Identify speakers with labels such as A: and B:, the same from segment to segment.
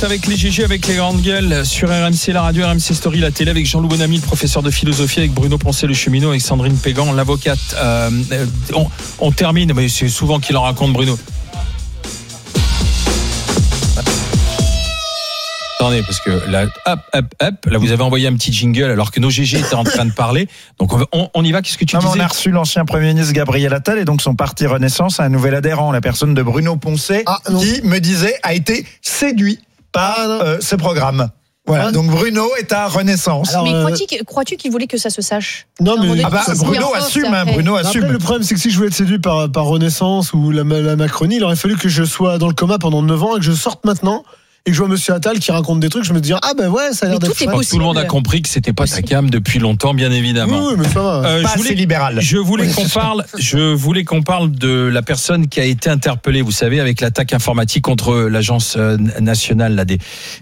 A: avec les GG, avec les grandes gueules sur RMC, la radio, RMC Story, la télé, avec Jean-Loup Bonamy, le professeur de philosophie, avec Bruno Poncet, le cheminot, avec Sandrine Pégan, l'avocate. On termine, mais c'est souvent qu'il en raconte, Bruno. Attendez, parce que là, là, vous avez envoyé un petit jingle alors que nos GG étaient en train de parler. Donc, on y va. Qu'est-ce que tu disais ?
B: On a reçu l'ancien Premier ministre Gabriel Attal et donc son parti Renaissance a un nouvel adhérent, la personne de Bruno Poncet, qui me disait a été séduit par ce programme. Voilà, donc Bruno est à Renaissance.
C: Alors, mais crois-tu qu'il voulait que ça se sache ?
D: Non, mais
B: Bruno assume. Bruno assume.
D: Après, le problème, c'est que si je voulais être séduit par Renaissance ou la Macronie, il aurait fallu que je sois dans le coma pendant 9 ans et que je sorte maintenant. Et que je vois Monsieur Attal qui raconte des trucs, je me dis ah ben ouais, ça a l'air d'être
A: tout le monde a compris que c'était pas ta cam depuis longtemps, bien évidemment.
D: Oui, mais ça va.
B: Pas assez libéral.
A: Je voulais qu'on parle de la personne qui a été interpellée, vous savez, avec l'attaque informatique contre l'agence nationale là,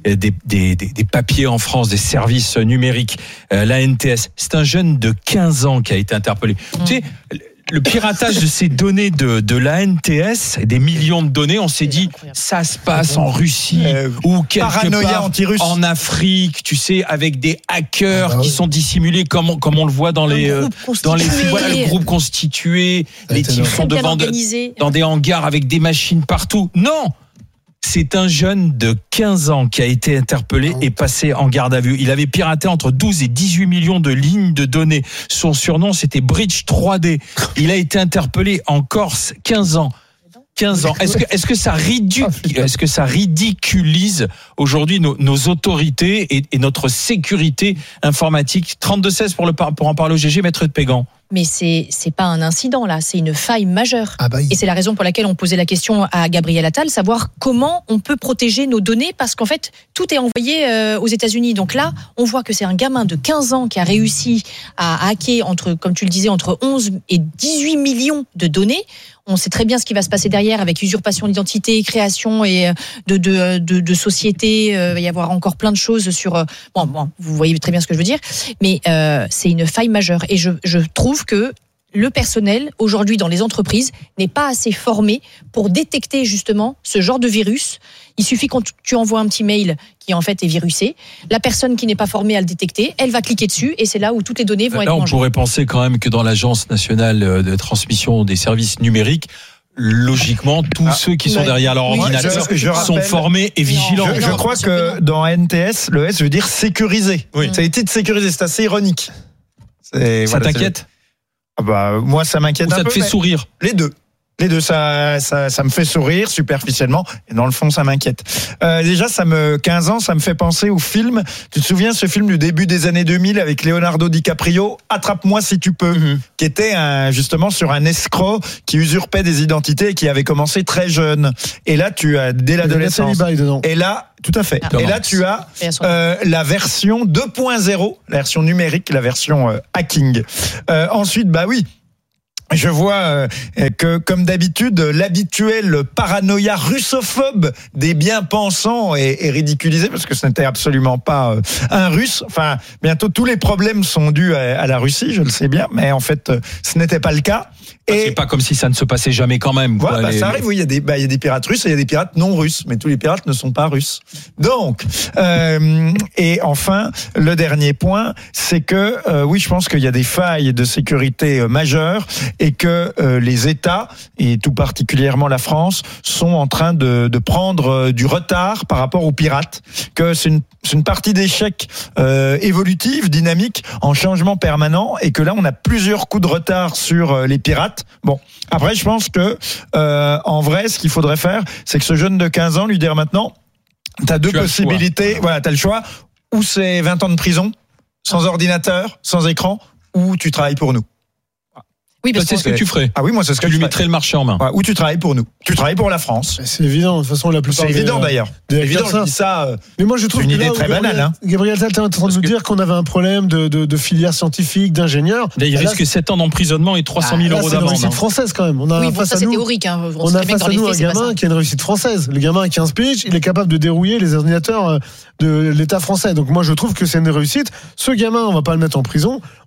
A: des papiers en France, des services numériques, l'ANTS. C'est un jeune de 15 ans qui a été interpellé. Tu sais, le piratage de ces données de l'ANTS, des millions de données, on s'est dit, ça se passe en Russie ou quelque part en Afrique, tu sais, avec des hackers qui sont dissimulés comme on le voit dans les voilà, le groupe constitué, les types sont dans des hangars avec des machines partout. Non! C'est un jeune de 15 ans qui a été interpellé et passé en garde à vue. Il avait piraté entre 12 et 18 millions de lignes de données. Son surnom, c'était Bridge 3D. Il a été interpellé en Corse, 15 ans. 15 ans. Est-ce que ça ridiculise aujourd'hui nos autorités et notre sécurité informatique? 32-16 pour en parler au GG, maître de Pégan.
C: Mais c'est pas un incident là, c'est une faille majeure. Et c'est la raison pour laquelle on posait la question à Gabriel Attal, savoir comment on peut protéger nos données, parce qu'en fait, tout est envoyé aux États-Unis. Donc là, on voit que c'est un gamin de 15 ans qui a réussi à hacker comme tu le disais, entre 11 et 18 millions de données. On sait très bien ce qui va se passer derrière avec usurpation d'identité, création et de sociétés. Il va y avoir encore plein de choses sur. Bon, vous voyez très bien ce que je veux dire. Mais c'est une faille majeure. Et je trouve que le personnel aujourd'hui dans les entreprises n'est pas assez formé pour détecter justement ce genre de virus. Il suffit quand tu envoies un petit mail qui en fait est virusé, la personne qui n'est pas formée à le détecter, elle va cliquer dessus et c'est là où toutes les données vont être mangées.
A: On pourrait penser quand même que dans l'agence nationale de transmission des services numériques, logiquement, tous ceux qui sont derrière leur ordinateur sont formés et vigilants.
B: Je crois que dans NTS, le S veut dire sécurisé. Oui. Ça a été de sécuriser, c'est assez ironique.
A: Ça t'inquiète ?
B: Moi, ça m'inquiète un peu.
A: Ça te fait sourire ?
B: Les deux, ça me fait sourire superficiellement, et dans le fond, ça m'inquiète. Déjà, 15 ans, ça me fait penser au film. Tu te souviens ce film du début des années 2000 avec Leonardo DiCaprio, Attrape-moi si tu peux, qui était justement sur un escroc qui usurpait des identités et qui avait commencé très jeune. Et là, tu as dès l'adolescence. Et là, tout à fait. Et là, tu as la version 2.0, la version numérique, la version hacking. Ensuite, oui. Je vois que, comme d'habitude, l'habituel paranoïa russophobe des bien-pensants est ridiculisé, parce que ce n'était absolument pas un Russe. Enfin, bientôt tous les problèmes sont dus à la Russie, je le sais bien, mais en fait, ce n'était pas le cas.
A: Et c'est pas comme si ça ne se passait jamais quand même.
B: Ça arrive, oui, il y a des pirates russes et il y a des pirates non russes, mais tous les pirates ne sont pas russes. Donc, et enfin, le dernier point, c'est que, oui, je pense qu'il y a des failles de sécurité majeures et que les États, et tout particulièrement la France, sont en train de prendre du retard par rapport aux pirates, que c'est une partie d'échec évolutive, dynamique, en changement permanent, et que là, on a plusieurs coups de retard sur les pirates. Bon, après, je pense que en vrai, ce qu'il faudrait faire, c'est que ce jeune de 15 ans, lui dire maintenant, t'as deux possibilités, t'as le choix, ou c'est 20 ans de prison, sans ordinateur, sans écran, ou tu travailles pour nous.
A: Oui, parce que c'est ce que tu ferais.
B: Ah oui, moi c'est ce que
A: tu
B: je
A: lui mettrais le marché en main.
B: Ou tu travailles pour nous. Tu travailles pour la France.
D: C'est évident, de toute façon, la plupart.
B: C'est évident d'ailleurs. C'est évident, je dis ça.
D: Mais moi je trouve
B: c'est une idée très banale.
D: Gabriel Attal était en train de nous dire qu'on avait un problème de filière scientifique, d'ingénieur.
A: Là, il risque 7 ans d'emprisonnement et 300 000 euros d'amende.
D: C'est une réussite française quand même. On a face à nous.
C: C'est théorique.
D: On a face à nous un gamin qui a une réussite française. Le gamin a 15 piges, il est capable de dérouiller les ordinateurs de l'État français. Donc moi je trouve que c'est une réussite. Ce gamin, on va pas le mettre en prison.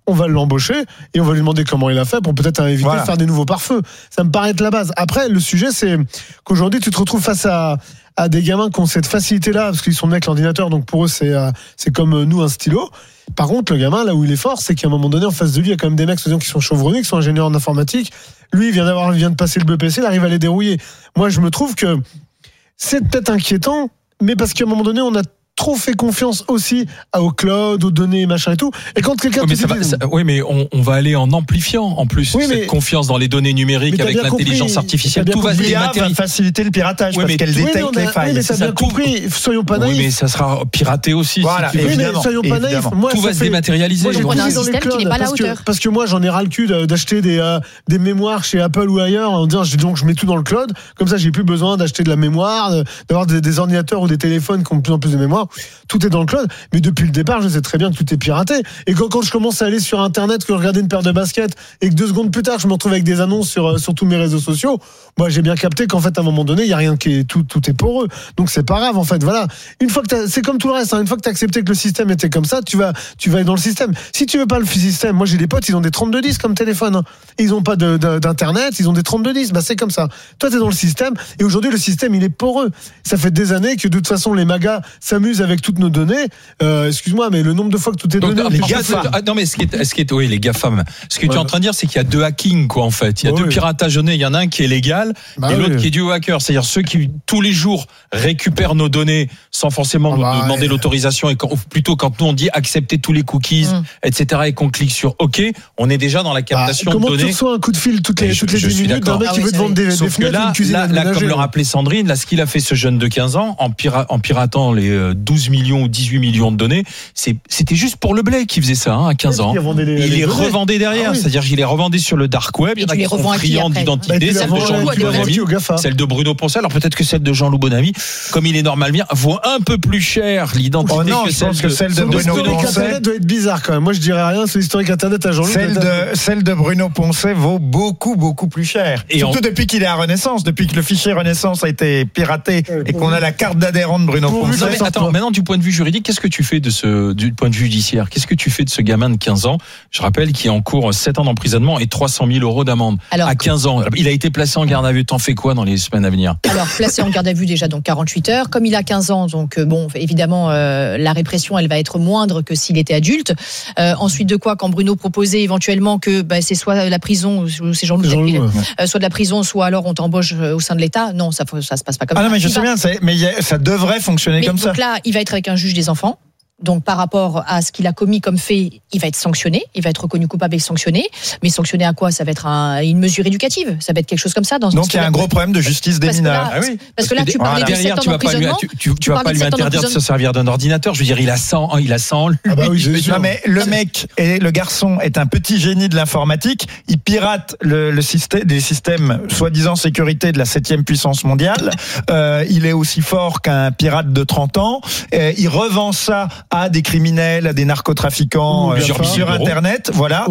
D: on va l'embaucher et on va lui demander comment il a fait pour peut-être éviter de faire des nouveaux pare-feux. Ça me paraît être la base. Après, le sujet, c'est qu'aujourd'hui, tu te retrouves face à des gamins qui ont cette facilité-là, parce qu'ils sont nés avec l'ordinateur, donc pour eux, c'est comme nous, un stylo. Par contre, le gamin, là où il est fort, c'est qu'à un moment donné, en face de lui, il y a quand même des mecs qui sont chevronnés, qui sont ingénieurs en informatique. Lui, il vient de passer le BPC, il arrive à les dérouiller. Moi, je me trouve que c'est peut-être inquiétant, mais parce qu'à un moment donné, on a trop fait confiance aussi au cloud, aux données, machin et tout. Et quand quelqu'un
A: mais on va aller en amplifiant en plus cette confiance dans les données numériques avec l'intelligence artificielle. Tout va
B: faciliter le piratage parce qu'elle détecte les failles.
D: Mais t'as bien compris. Soyons pas naïfs.
A: Oui, mais ça sera piraté aussi.
B: Voilà,
A: si tu veux.
D: Oui, mais soyons pas naïfs. Moi,
A: tout va se dématérialiser.
C: Moi, on a un système qui n'est pas à la hauteur.
D: Parce que moi, j'en ai ras le cul d'acheter des mémoires chez Apple ou ailleurs en disant donc je mets tout dans le cloud. Comme ça, j'ai plus besoin d'acheter de la mémoire, d'avoir des ordinateurs ou des téléphones qui ont de plus en plus de mémoire. Tout est dans le cloud, mais depuis le départ, je sais très bien que tout est piraté. Et quand je commence à aller sur Internet, que je regarde une paire de baskets, et que 2 secondes plus tard, je me retrouve avec des annonces sur tous mes réseaux sociaux, moi, j'ai bien capté qu'en fait, à un moment donné, il y a rien qui est tout est poreux. Donc c'est pas grave, en fait. Voilà. Une fois que c'est comme tout le reste. Une fois que t'as accepté que le système était comme ça, tu vas aller dans le système. Si tu veux pas le système, moi j'ai des potes, ils ont des 3210 comme téléphone. Ils ont pas d'internet, ils ont des 3210. Bah c'est comme ça. Toi, t'es dans le système, et aujourd'hui, le système, il est poreux. Ça fait des années que de toute façon, les magas s'amusent avec toutes nos données. Excuse-moi, mais le nombre de fois que tout est donné.
A: Les GAFAM. Non, mais oui, les GAFAM. Ce que tu es en train de dire, c'est qu'il y a 2 hackings, quoi, en fait. Il y a 2 piratages honnêtes. Il y en a un qui est légal et l'autre qui est dû aux hackers. C'est-à-dire ceux qui, tous les jours, récupèrent nos données sans forcément nous demander l'autorisation, et plutôt quand nous on dit accepter tous les cookies, etc., et qu'on clique sur OK, on est déjà dans la captation de données.
D: Comment tu reçois un coup de fil toutes les 10 minutes d'un mec qui veut te vendre des fenêtres, une cuisine à ménager.
A: Comme le rappelait Sandrine, là, ce qu'il a fait ce jeune de 15 ans, en piratant les 12 millions ou 18 millions de données, c'était juste pour le blé qu'il faisait ça, à 15 ans. Il les revendait derrière, c'est-à-dire qu'il les revendait sur le dark web. Il y en a qui sont friands d'identité, celle de Jean-Loup Bonamy, celle de Bruno Poncet. Alors peut-être que celle de Jean-Loup Bonamy, comme il est normal bien, vaut un peu plus cher l'identité
B: que celle de Bruno Poncet.
D: L'historique Internet doit être bizarre quand même. Moi je dirais rien sur l'historique Internet à Jean-Loup.
B: Celle de Bruno Poncet vaut beaucoup plus cher. Et surtout depuis qu'il est à Renaissance, depuis que le fichier Renaissance a été piraté et qu'on a la carte d'adhérent de Bruno Poncet.
A: Attends, maintenant du point de vue juridique, qu'est-ce que tu fais du point de vue judiciaire? Qu'est-ce que tu fais de ce gamin de 15 ans? Je rappelle qu'il encourt 7 ans d'emprisonnement et 300 000 € d'amende. Alors, à 15 ans. Il a été placé en garde à vue. T'en fais quoi dans les semaines à venir?
C: Alors, placé en garde à vue déjà, donc 48 heures. Comme il a 15 ans, donc bon, évidemment, la répression, elle va être moindre que s'il était adulte. Ensuite de quoi, quand Bruno proposait éventuellement que c'est soit la prison, c'est Jean-Loup, soit de la prison, soit alors on t'embauche au sein de l'État. Non, ça se passe pas comme ça.
B: Ah non, mais je sais bien, mais ça devrait fonctionner comme ça.
C: Donc là, il va être avec un juge des enfants. Donc par rapport à ce qu'il a commis comme fait, il va être sanctionné, il va être reconnu coupable et sanctionné. Mais sanctionné à quoi? Ça va être une mesure éducative, ça va être quelque chose comme ça.
B: Donc il y a un gros problème de justice des mineurs.
C: Parce que là, tu parlais de 7 ans d'emprisonnement.
A: Tu vas pas lui interdire de se servir d'un ordinateur. Je veux dire, il a 100 ans, lui.
B: Non, mais le mec et le garçon est un petit génie de l'informatique. Il pirate le système, des systèmes soi-disant sécurité de la 7e puissance mondiale. Il est aussi fort qu'un pirate de 30 ans. Il revend ça à des criminels, à des narcotrafiquants sur Internet, voilà,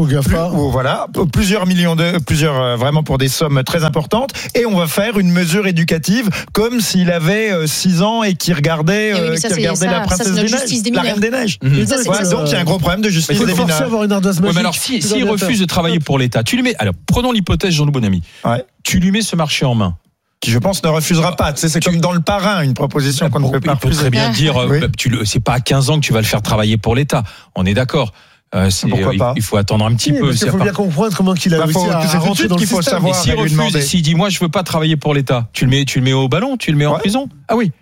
B: plusieurs millions vraiment pour des sommes très importantes, et on va faire une mesure éducative comme s'il avait 6 ans et qui regardait la princesse des neiges, la reine des neiges. Donc il y a un gros problème de justice des mineurs.
A: Mais alors s'il refuse de travailler pour l'État, tu lui mets, alors prenons l'hypothèse Jean-Loup Bonamy, tu lui mets ce marché en main,
B: qui je pense ne refusera pas. C'est comme dans le parrain, une proposition qu'on ne peut pas refuser.
A: Il peut très bien dire, c'est pas à 15 ans que tu vas le faire travailler pour l'État. On est d'accord.
B: Pourquoi pas?
A: Il faut attendre un petit peu.
D: Il faut bien comprendre comment il a réussi à rentrer dans le système.
A: Savoir, s'il refuse, s'il dit moi je veux pas travailler pour l'État, tu le mets au ballon, tu le mets en prison. Ah oui,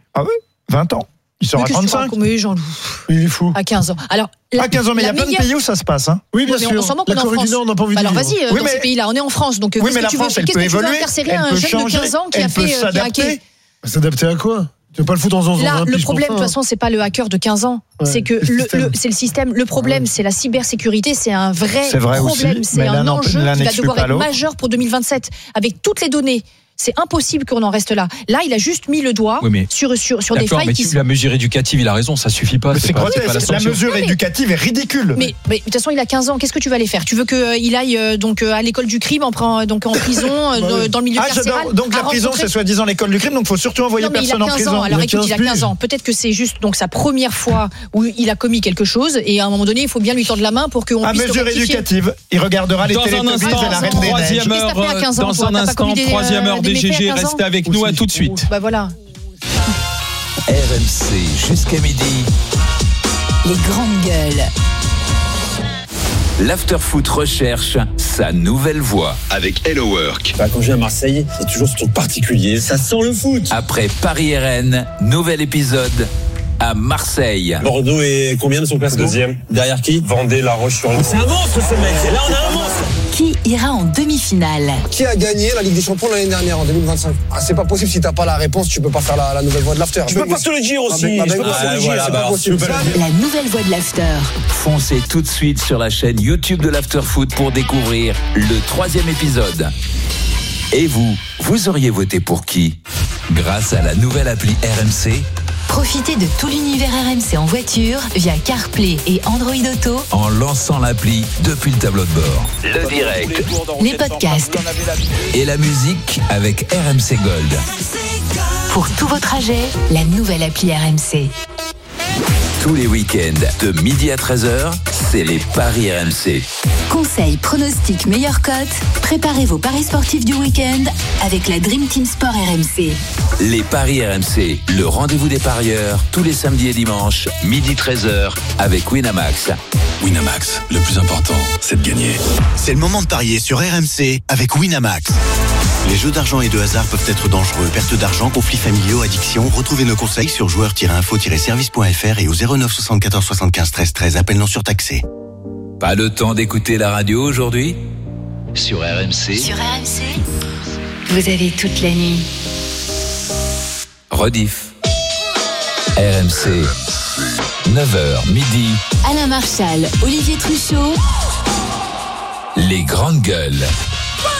B: 20 ans. Il sera 35.
C: Mais Jean-Loup.
D: Il est fou.
C: À 15 ans. Alors,
B: à 15 ans, mais il y a plein de pays où ça se passe.
D: Oui, bien sûr.
C: On s'en moque, on est en France.
D: On n'a pas envie de
C: alors vas-y, dans ces pays-là, on est en France. Donc,
B: oui, mais la France, elle peut évoluer.
C: Incarcérer un jeune de 15 ans qui a hacké.
D: S'adapter à quoi? Tu veux pas le foutre dans un
C: Là, le problème, de toute façon, c'est pas le hacker de 15 ans. C'est que c'est le système. Le problème, c'est la cybersécurité. C'est un vrai problème. C'est un enjeu qui va devoir être majeur pour 2027. Avec toutes les données. C'est impossible qu'on en reste là. Là, il a juste mis le doigt sur des failles qui sont...
A: La mesure éducative, il a raison, ça suffit pas.
B: C'est grotesque. La mesure éducative est ridicule.
C: Mais de toute façon, il a 15 ans. Qu'est-ce que tu vas aller faire ? Tu veux qu'il aille donc à l'école du crime, en prison, dans le milieu carcéral.
B: Donc la prison, c'est soi-disant l'école du crime. Donc il faut surtout envoyer personne en prison.
C: Alors écoute, il a 15 ans. Peut-être que c'est juste donc sa première fois où il a commis quelque chose. Et à un moment donné, il faut bien lui tendre la main pour qu'on puisse.
B: Mesure éducative. Il regardera les Télétobies et la Reine des Neiges.
A: Dans un instant, troisième heure BGG. Restez avec nous. À tout de suite.
C: Bah voilà.
E: RMC jusqu'à midi.
F: Les grandes gueules.
E: L'Afterfoot recherche sa nouvelle voix.
G: Avec Hello Work.
H: Quand je viens à Marseille, c'est toujours ce truc particulier. Ça sent le foot.
E: Après Paris-RN, nouvel épisode à Marseille.
H: Bordeaux est combien de son classement ? 2e. Derrière qui ? Vendée, La Roche-sur-Yon. C'est un monstre ce mec. Là on a un monstre.
F: Qui ira en demi-finale ?
I: Qui a gagné la Ligue des Champions l'année dernière en 2025 ? C'est pas possible, si t'as pas la réponse, tu peux pas faire la nouvelle voix de l'after.
H: Je peux pas te le dire aussi. Je peux pas te le dire, c'est pas possible.
F: La nouvelle voix de l'after.
E: Foncez tout de suite sur la chaîne YouTube de l'Afterfoot pour découvrir le 3e épisode. Et vous auriez voté pour qui ? Grâce à la nouvelle appli RMC,
F: profitez de tout l'univers RMC en voiture via CarPlay et Android Auto
E: en lançant l'appli depuis le tableau de bord. Le direct,
F: les podcasts
E: et la musique avec RMC Gold.
F: Pour tous vos trajets, la nouvelle appli RMC.
E: Tous les week-ends, de midi à 13h, c'est les Paris RMC.
F: Conseils, pronostics, meilleures cotes. Préparez vos paris sportifs du week-end avec la Dream Team Sport RMC.
E: Les Paris RMC, le rendez-vous des parieurs, tous les samedis et dimanches, midi 13h, avec Winamax.
G: Winamax, le plus important, c'est de gagner.
J: C'est le moment de parier sur RMC avec Winamax. Les jeux d'argent et de hasard peuvent être dangereux. Perte d'argent, conflits familiaux, addiction. Retrouvez nos conseils sur joueurs-info-service.fr et au 09 74 75 13 13. Appel non surtaxé.
E: Pas le temps d'écouter la radio aujourd'hui ? Sur RMC.
F: Sur RMC, vous avez toute la nuit.
E: Rediff. RMC. 9h, midi.
F: Alain Marchal, Olivier Truchot.
E: Les grandes gueules.